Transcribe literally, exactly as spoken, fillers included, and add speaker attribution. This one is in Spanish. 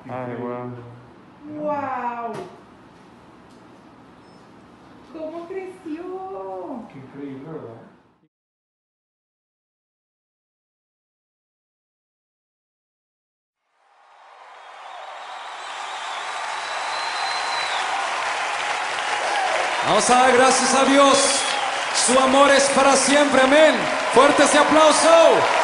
Speaker 1: Ay, wow.
Speaker 2: ¡Wow! ¿Cómo creció?
Speaker 1: Qué increíble, ¿verdad?
Speaker 3: Vamos a dar gracias a Dios. Su amor es para siempre, amén. Fuerte ese aplauso.